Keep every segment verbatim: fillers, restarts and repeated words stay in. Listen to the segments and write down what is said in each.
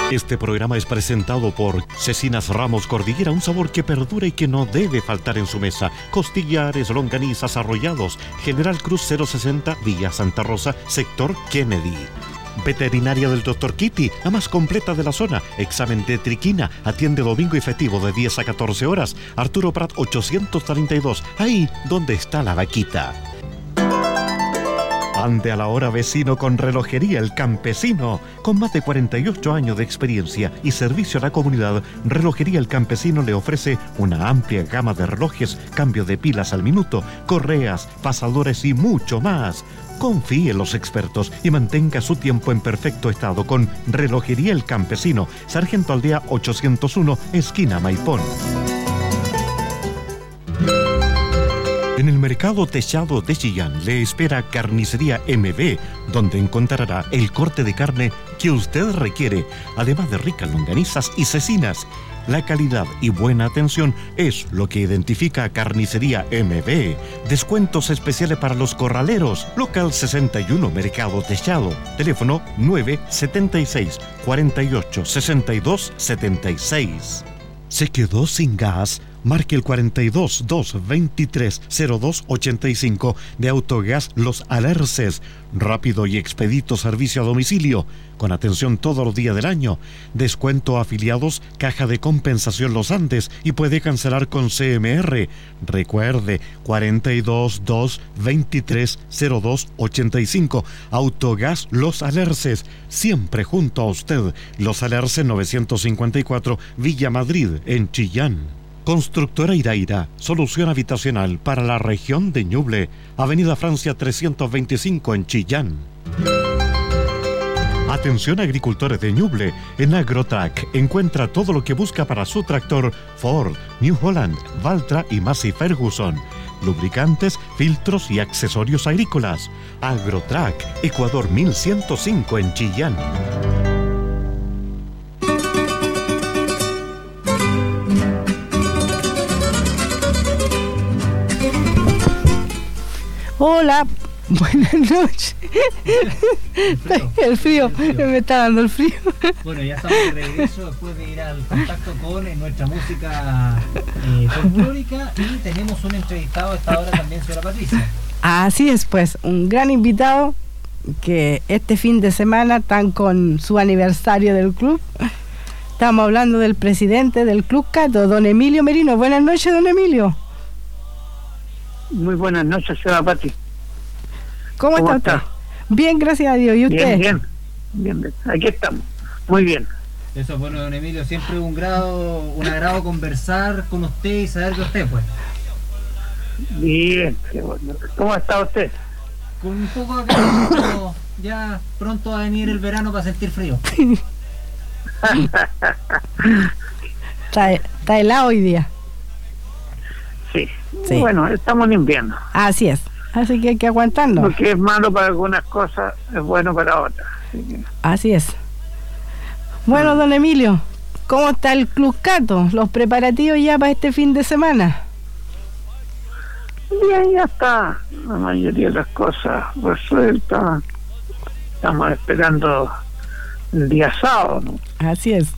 Este programa es presentado por Cecinas Ramos Cordillera, un sabor que perdura y que no debe faltar en su mesa. Costillares, longanizas, arrollados. General Cruz cero sesenta, Villa Santa Rosa, sector Kennedy. Veterinaria del doctor Kitty, la más completa de la zona. Examen de triquina, atiende domingo y festivo de diez a catorce horas. Arturo Prat ochocientos treinta y dos, ahí donde está la vaquita. Ande a la hora, vecino, con Relojería El Campesino. Con más de cuarenta y ocho años de experiencia y servicio a la comunidad, Relojería El Campesino le ofrece una amplia gama de relojes, cambio de pilas al minuto, correas, pasadores y mucho más. Confíe en los expertos y mantenga su tiempo en perfecto estado con Relojería El Campesino, Sargento Aldea ochocientos uno, esquina Maipón. En el mercado techado de Chillán le espera Carnicería M B, donde encontrará el corte de carne que usted requiere, además de ricas longanizas y cecinas. La calidad y buena atención es lo que identifica a Carnicería M B. Descuentos especiales para los corraleros. Local sesenta y uno, Mercado Techado. Teléfono nueve siete seis, cuatro ocho, seis dos siete seis. ¿Se quedó sin gas? Marque el cuatro dos, dos veintitrés, cero dos ochenta y cinco de Autogas Los Alerces. Rápido y expedito servicio a domicilio, con atención todos los días del año. Descuento a afiliados, caja de compensación Los Andes y puede cancelar con C M R. Recuerde, cuatro dos, dos veintitrés, cero dos ochenta y cinco. Autogas Los Alerces, siempre junto a usted. Los Alerces novecientos cincuenta y cuatro, Villa Madrid, en Chillán. Constructora Iraira, solución habitacional para la región de Ñuble, Avenida Francia trescientos veinticinco en Chillán. Atención agricultores de Ñuble, en Agrotrack encuentra todo lo que busca para su tractor Ford, New Holland, Valtra y Massey Ferguson. Lubricantes, filtros y accesorios agrícolas. Agrotrack, Ecuador mil ciento cinco en Chillán. Hola, buenas noches. El frío, el frío, me está dando el frío. Bueno, ya estamos de regreso después de ir al contacto con eh, nuestra música eh, folclórica y tenemos un entrevistado a esta hora también, señora Patricia. Así es, pues, un gran invitado que este fin de semana están con su aniversario del club. Estamos hablando del presidente del Club Cato, don Emilio Merino. Buenas noches, don Emilio. Muy buenas noches, señora Pati. ¿Cómo, ¿Cómo está usted? Está? Bien, gracias a Dios. ¿Y usted? Bien, bien, bien, bien. Aquí estamos. Muy bien. Eso es bueno, don Emilio. Siempre un grado, un agrado conversar con usted y saber de usted, pues. Bien, qué bueno. ¿Cómo está usted? Con un poco de calor, ya pronto va a venir el verano para sentir frío. está, está helado hoy día. Sí. Sí, bueno, estamos en invierno. Así es, así que hay que aguantarnos. Lo que es malo para algunas cosas es bueno para otras. Así, que... así es. Bueno, don Emilio, ¿cómo está el Club Cato? ¿Los preparativos ya para este fin de semana? Bien, ya está. La mayoría de las cosas resueltas. Estamos esperando el día sábado, ¿no? Así es.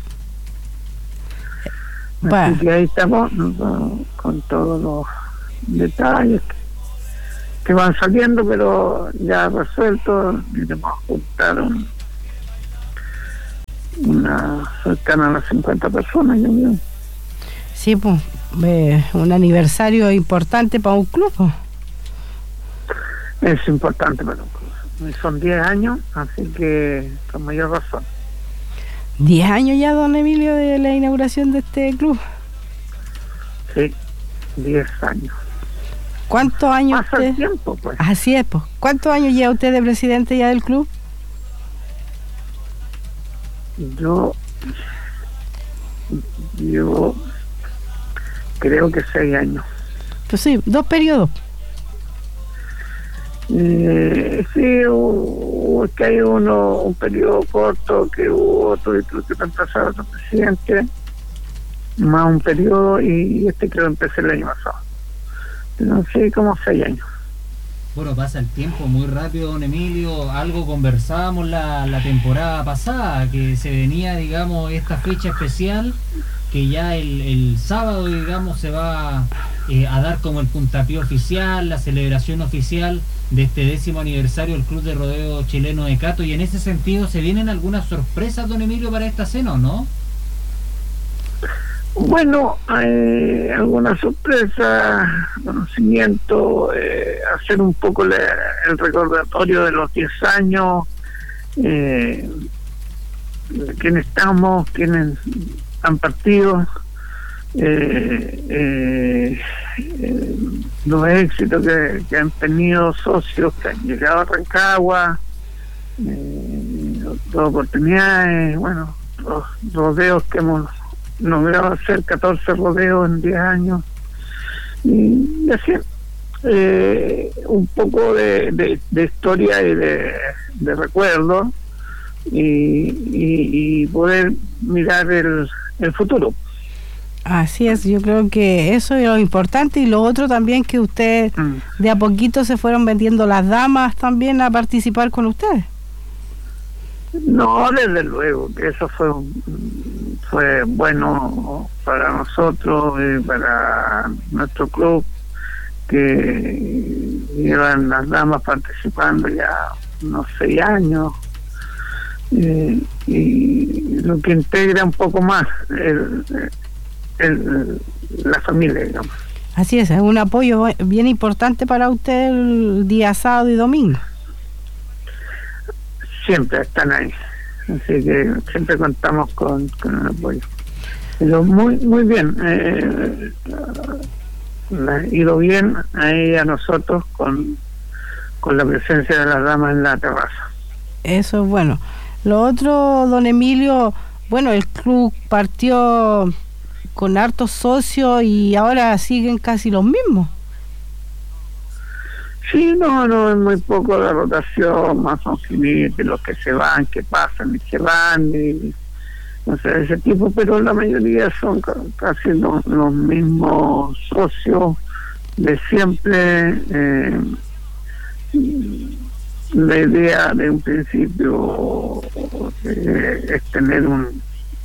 Así bueno. que ahí estamos con, con todos los detalles que, que van saliendo, pero ya resuelto. Iremos a juntar un, una cercana a las cincuenta personas, yo creo. Sí, pues, eh, un aniversario importante para un club. ¿O? Es importante para un club. Son diez años, así que con mayor razón. ¿diez años ya, don Emilio, de la inauguración de este club? Sí, diez años. ¿Cuántos años pasa usted? El tiempo, pues. Así es, pues. ¿Cuántos años lleva usted de presidente ya del club? Yo yo creo que seis años. Pues sí, dos periodos. Eh, sí, hubo, que hay uno, un periodo corto, que hubo otro y tuve que reemplazar a otro presidente, más un periodo, y este creo que empecé el año pasado. Pero sí, como seis años. Bueno, pasa el tiempo muy rápido, don Emilio. Algo conversábamos la, la temporada pasada, que se venía, digamos, esta fecha especial, que ya el, el sábado, digamos, se va eh, a dar como el puntapié oficial, la celebración oficial de este décimo aniversario del Club de Rodeo Chileno de Cato. Y en ese sentido, ¿se vienen algunas sorpresas, don Emilio, para esta cena o no? Bueno, hay alguna sorpresa, conocimiento, eh, hacer un poco le, el recordatorio de los diez años, eh, de quiénes estamos, quiénes han partido, eh, eh, eh, los éxitos que, que han tenido socios que han llegado a Rancagua, eh, las oportunidades, bueno, los rodeos que hemos logrado hacer catorce rodeos en diez años y así eh, un poco de, de, de historia y de, de recuerdo y, y, y poder mirar el, el futuro. Así es, yo creo que eso es lo importante, y lo otro también, que ustedes mm. de a poquito se fueron vendiendo las damas también a participar con ustedes. No, desde luego que eso fue fue bueno para nosotros y para nuestro club, que llevan las damas participando ya unos seis años, eh, y lo que integra un poco más el, el, la familia, digamos. Así es, es un apoyo bien importante para usted el día sábado y domingo. Siempre están ahí, así que siempre contamos con, con el apoyo. Pero muy muy bien, eh, ha ido bien ahí a nosotros con, con la presencia de las damas en la terraza. Eso es bueno. Lo otro, don Emilio, bueno, el club partió con hartos socios y ahora siguen casi los mismos. Sí, no, no, es muy poco de rotación, más son finitos, los que se van, que pasan y se van, y no sé, ese tipo, pero la mayoría son casi los, los mismos socios de siempre. Eh, la idea de un principio eh, es tener un,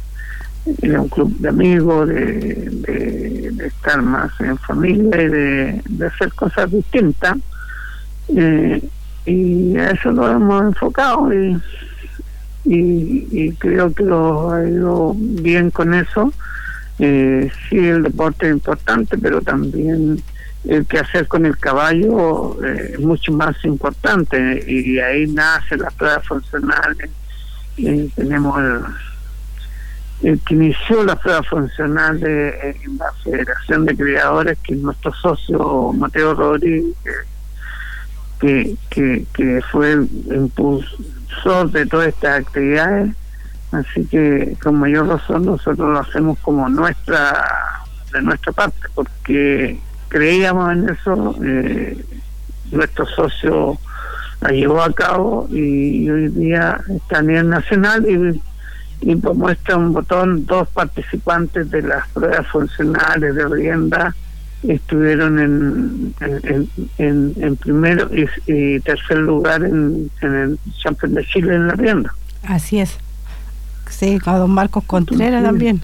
un club de amigos, de, de, de estar más en familia y de, de hacer cosas distintas. Eh, y a eso lo hemos enfocado y, y, y creo que lo ha ido bien con eso. Eh, sí, el deporte es importante, pero también el que hacer con el caballo eh, es mucho más importante, y ahí nace las pruebas funcionales. Eh, tenemos el, el que inició las pruebas funcionales en la Federación de Criadores, que es nuestro socio Mateo Rodríguez, que, que, que fue el impulsor de todas estas actividades. Así que con mayor razón nosotros lo hacemos como nuestra, de nuestra parte, porque creíamos en eso. Eh, nuestro socio la llevó a cabo y hoy día está a nivel nacional, y, y muestra un botón, dos participantes de las pruebas funcionales de rienda estuvieron en en, en, en primero y, y tercer lugar en, en el Champion de Chile en la rienda. Así es. Sí, con don Marcos Contreras también.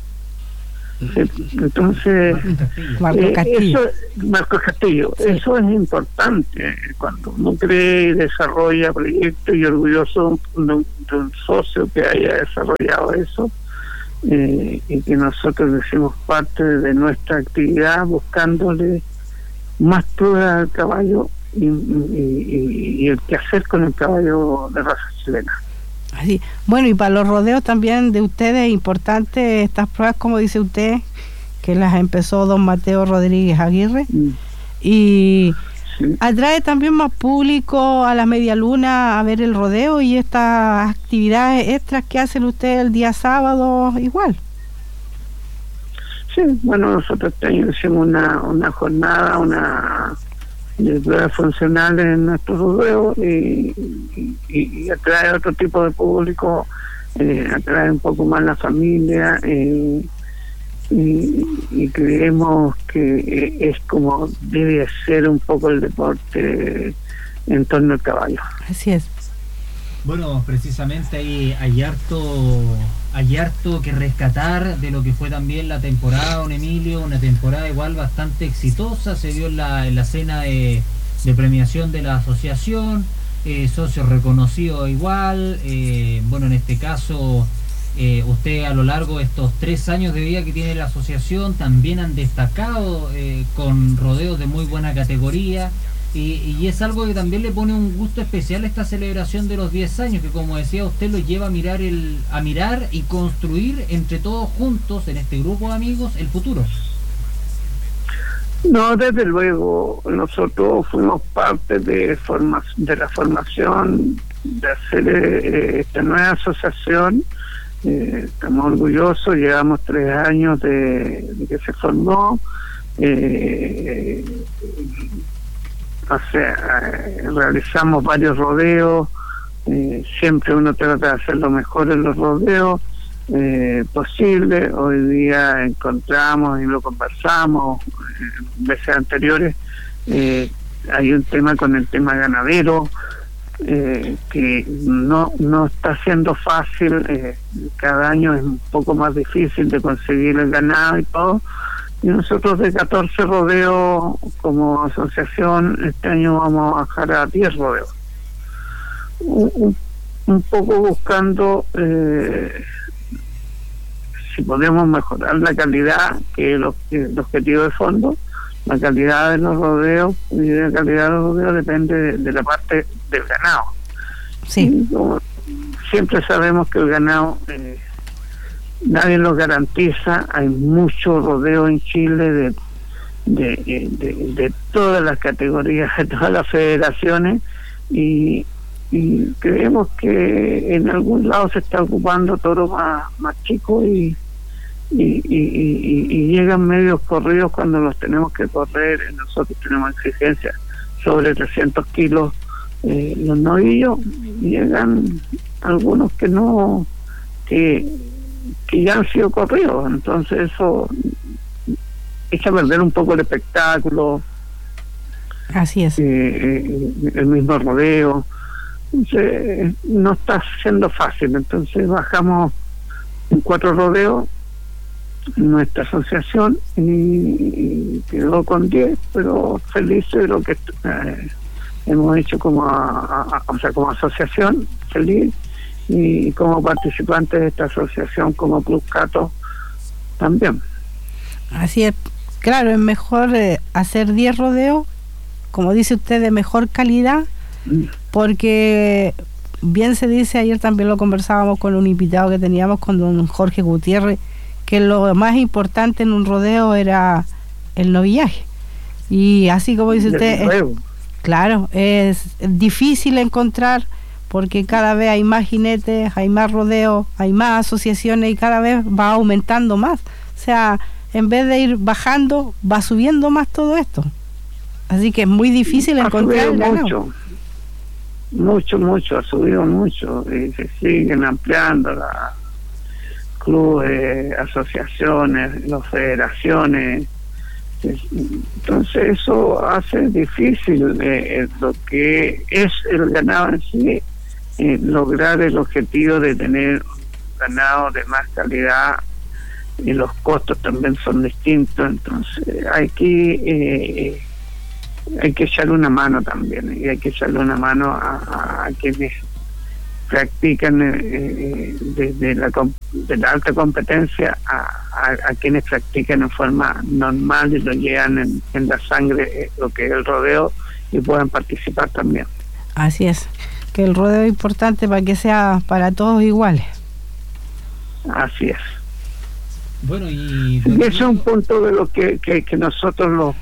Sí, entonces, Marcos Castillo. Eh, eso, Marcos Castillo, sí. Eso es importante cuando uno cree y desarrolla proyectos, y orgulloso de un, de un socio que haya desarrollado eso, eh, y que nosotros decimos parte de nuestra actividad, buscándole más pruebas al caballo y, y, y, y el que hacer con el caballo de raza chilena. Así. Bueno, y para los rodeos también de ustedes es importante estas pruebas, como dice usted, que las empezó don Mateo Rodríguez Aguirre, mm. y sí. Atrae también más público a la Media Luna a ver el rodeo y estas actividades extras que hacen ustedes el día sábado igual. Sí, bueno, nosotros hicimos una, una jornada, una de pruebas funcionales en nuestro rodeo, y, y, y atrae otro tipo de público, eh, atrae un poco más la familia, eh, y, y creemos que es como debe ser un poco el deporte en torno al caballo. Así es. Bueno, precisamente ahí hay harto, hay harto que rescatar de lo que fue también la temporada, don Emilio, una temporada igual bastante exitosa, se dio en la, en la cena de, de premiación de la asociación, eh, socios reconocidos igual, eh, bueno, en este caso, eh, usted a lo largo de estos tres años de vida que tiene la asociación también han destacado eh, con rodeos de muy buena categoría. Y, y es algo que también le pone un gusto especial a esta celebración de los diez años, que como decía usted, lo lleva a mirar el a mirar y construir entre todos juntos, en este grupo de amigos, el futuro. No, desde luego, nosotros fuimos parte de, forma, de la formación, de hacer eh, esta nueva asociación. Eh, estamos orgullosos, llevamos tres años de, de que se formó. Eh, O sea, eh, realizamos varios rodeos, eh, siempre uno trata de hacer lo mejor en los rodeos eh, posible. Hoy día encontramos y lo conversamos en veces anteriores, eh, hay un tema con el tema ganadero eh, que no no está siendo fácil, eh, cada año es un poco más difícil de conseguir el ganado y todo. Y nosotros de catorce rodeos como asociación, este año vamos a bajar a diez rodeos. Un, un, un poco buscando eh, si podemos mejorar la calidad, que es lo, el objetivo de fondo. La calidad de los rodeos, y la calidad de los rodeos depende de, de la parte del ganado. Sí. Y como siempre sabemos que el ganado... Eh, nadie lo garantiza, hay mucho rodeo en Chile de, de, de, de todas las categorías, de todas las federaciones, y, y creemos que en algún lado se está ocupando toros más, más chicos y, y, y, y, y llegan medios corridos cuando los tenemos que correr. Nosotros tenemos exigencias sobre trescientos kilos, eh, los novillos, llegan algunos que no, que que ya han sido corridos, entonces eso echa a perder un poco el espectáculo. Así es. Eh, el mismo rodeo, entonces no está siendo fácil, entonces bajamos en cuatro rodeos nuestra asociación y quedó con diez, pero felices de lo que eh, hemos hecho como a, a, o sea como asociación, feliz, y como participantes de esta asociación como Club Cato también. Así es, claro, es mejor eh, hacer diez rodeos, como dice usted, de mejor calidad, mm. porque bien se dice, ayer también lo conversábamos con un invitado que teníamos, con don Jorge Gutiérrez, que lo más importante en un rodeo era el novillaje, y así como dice usted, es, claro, es difícil encontrar, porque cada vez hay más jinetes, hay más rodeos, hay más asociaciones y cada vez va aumentando más. O sea, en vez de ir bajando, va subiendo más todo esto. Así que es muy difícil ha encontrar el ganado. Mucho, mucho, mucho, ha subido mucho y se siguen ampliando las clubes, asociaciones, las federaciones. Entonces eso hace difícil eh, lo que es el ganado en sí. Eh, lograr el objetivo de tener un ganado de más calidad, y los costos también son distintos, entonces hay que eh, hay que echarle una mano también, y hay que echarle una mano a, a, a quienes practican eh, desde la, de la alta competencia a, a, a quienes practican en forma normal y lo llevan en, en la sangre, eh, lo que es el rodeo, y puedan participar también. Así es, que el rodeo es importante para que sea para todos iguales. Así es. Bueno, y ese es un punto de lo que, que, que nosotros lo,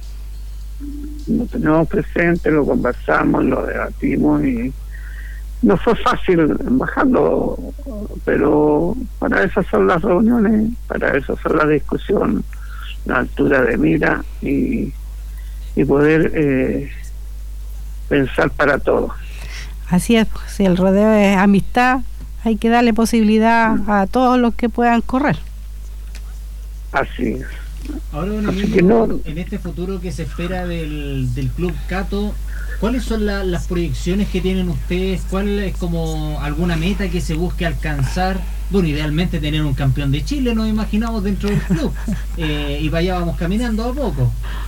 lo tenemos presente, lo conversamos, lo debatimos, y no fue fácil bajarlo, pero para eso son las reuniones, para eso son las discusiones, la altura de mira y, y poder eh, pensar para todos. Así es, si el rodeo es amistad, hay que darle posibilidad a todos los que puedan correr. Así es. Ahora, don Así Emilio, que no- en este futuro que se espera del, del Club Cato, ¿cuáles son la- las proyecciones que tienen ustedes? ¿Cuál es como alguna meta que se busque alcanzar? Bueno, idealmente tener un campeón de Chile, nos imaginamos, dentro del club. Eh, y vaya, vamos caminando a poco.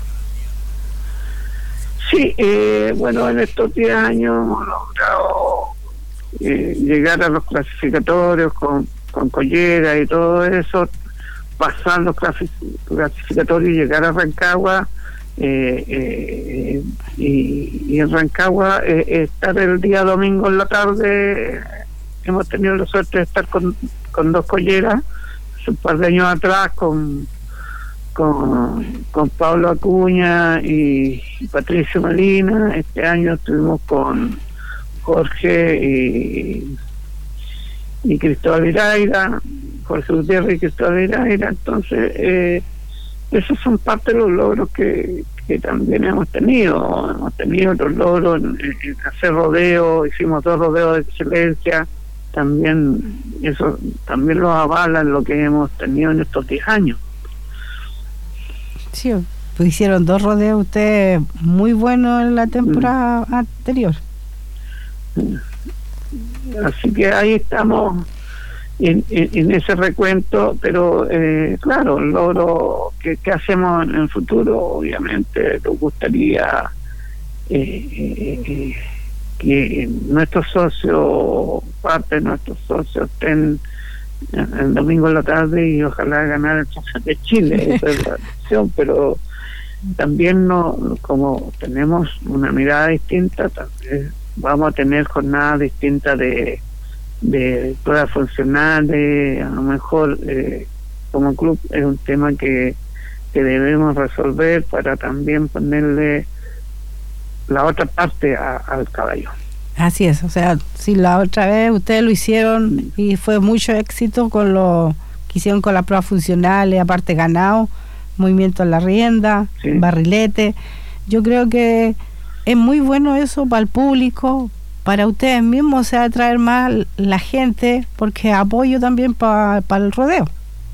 Sí, eh, bueno, en estos diez años hemos logrado eh, llegar a los clasificatorios con, con Collera y todo eso, pasar los clasi- clasificatorios y llegar a Rancagua, eh, eh, y, y en Rancagua eh, estar el día domingo en la tarde. Hemos tenido la suerte de estar con, con dos Colleras, hace un par de años atrás con con, con Pablo Acuña y, y Patricio Molina. Este año estuvimos con Jorge y, y Cristóbal Viraira, Jorge Gutiérrez y Cristóbal Viraira. Entonces, eh, esos son parte de los logros que, que también hemos tenido. Hemos tenido otros logros en, en hacer rodeo, hicimos dos rodeos de excelencia. También, eso también lo avala lo que hemos tenido en estos diez años. Sí, pues hicieron dos rodeos ustedes muy buenos en la temporada mm. anterior. Así que ahí estamos en, en, en ese recuento, pero eh, claro, el logro que, que hacemos en el futuro, obviamente nos gustaría eh, eh, que nuestros socios, parte de nuestros socios estén el domingo en la tarde y ojalá ganar el Champions de Chile. Esa es la opción, pero también no, como tenemos una mirada distinta, también vamos a tener jornadas distintas de de pruebas funcionales. A lo mejor eh, como club es un tema que, que debemos resolver para también ponerle la otra parte a, al caballo. Así es, o sea, si la otra vez ustedes lo hicieron y fue mucho éxito con lo que hicieron con las pruebas funcionales, aparte ganado, movimiento en la rienda, sí. barrilete, yo creo que es muy bueno eso para el público, para ustedes mismos, o sea, atraer más la gente, porque apoyo también para pa el rodeo.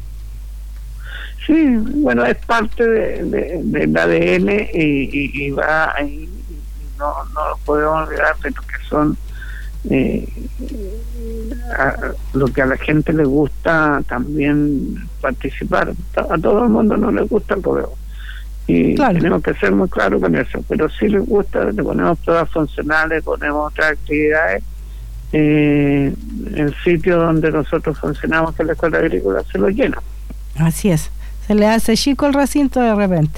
Sí, bueno, es parte de, de, del A D N y, y, y va y, no no lo podemos olvidar de lo que son eh, a, lo que a la gente le gusta también participar. A todo el mundo no le gusta el rodeo y claro. Tenemos que ser muy claros con eso, pero sí les gusta, le ponemos pruebas funcionales, ponemos otras actividades. Eh, el sitio donde nosotros funcionamos, que es la Escuela Agrícola, se lo llena. Así es, se le hace chico el recinto de repente.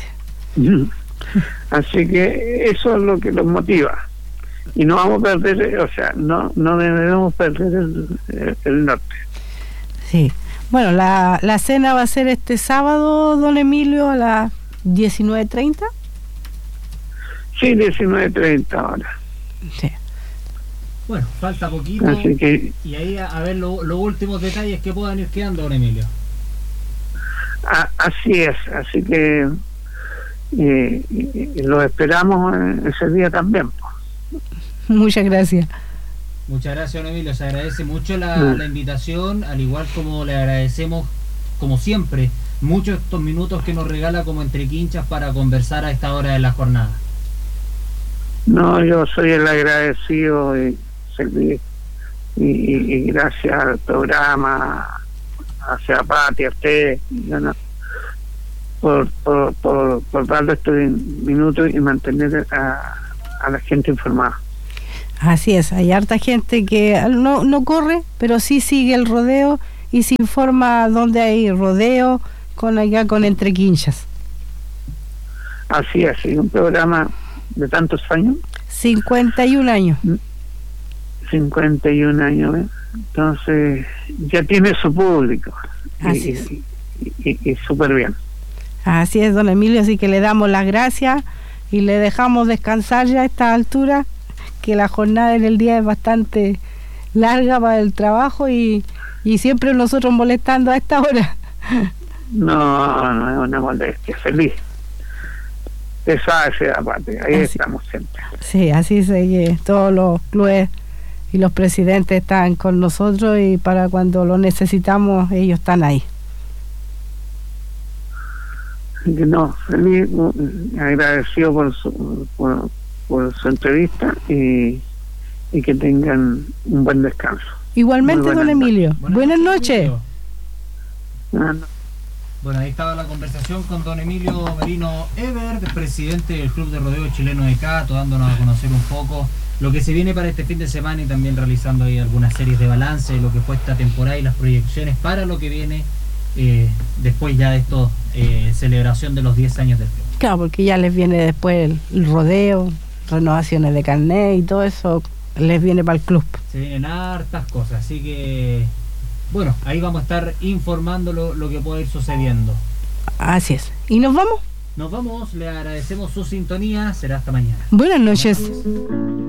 Así que eso es lo que los motiva y no vamos a perder, o sea, no no debemos perder el, el, el norte. Sí, bueno, la, la cena va a ser este sábado, don Emilio, a las diecinueve treinta. Sí, diecinueve treinta ahora. Sí. Bueno, falta poquito. Así que, y ahí a, a ver los lo últimos detalles que puedan ir quedando, don Emilio. A, así es, así que Eh, y lo esperamos ese día también. Muchas gracias. Muchas gracias, don Emilio. Se agradece mucho la, mm. la invitación, al igual como le agradecemos, como siempre, muchos estos minutos que nos regala como entre quinchas para conversar a esta hora de la jornada. No, yo soy el agradecido y, y, y, y gracias al programa, hacia Pati, a usted, yo no, Por, por, por, por darle estos minutos y mantener a, a la gente informada. Así es, hay harta gente que no, no corre, pero sí sigue el rodeo y se informa dónde hay rodeo con allá con Entre Quinchas. Así es, y un programa de tantos años. cincuenta y un años. cincuenta y un años, ¿eh? Entonces ya tiene su público. Así y, es. Y, y, y, y súper bien. Así es, don Emilio, así que le damos las gracias y le dejamos descansar ya a esta altura, que la jornada en el día es bastante larga para el trabajo y, y siempre nosotros molestando a esta hora. No, no es una molestia, feliz. Esa es la parte, ahí así, estamos siempre. Sí, así es, que todos los clubes y los presidentes están con nosotros y para cuando lo necesitamos ellos están ahí. que no, feliz, agradecido por su, por, por su entrevista y, y que tengan un buen descanso. Igualmente, don Emilio. Buenas, buenas noches. Buenas noches. Bueno, ahí estaba la conversación con don Emilio Merino Ebert, presidente del Club de Rodeo Chileno de Cato, dándonos a conocer un poco lo que se viene para este fin de semana y también realizando ahí algunas series de balance de lo que fue esta temporada y las proyecciones para lo que viene eh, después ya de esto, eh, celebración de los diez años del club. Claro, porque ya les viene después el, el rodeo, renovaciones de carnet y todo eso les viene para el club. Se vienen hartas cosas, así que bueno, ahí vamos a estar informando lo, lo que puede ir sucediendo. Así es. ¿Y nos vamos? Nos vamos, le agradecemos su sintonía, será hasta mañana. Buenas noches.